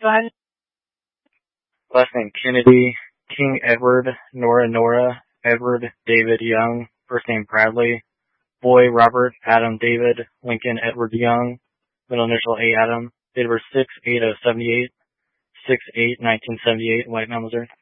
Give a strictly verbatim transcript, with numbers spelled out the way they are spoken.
ahead. Last name Kennedy, King Edward, Nora Nora, Edward David Young, first name Bradley, Boy Robert Adam David, Lincoln Edward Young, middle initial A Adam, date of birth six eight of seventy-eight, six eight nineteen seventy-eight, White Mountain, Missouri.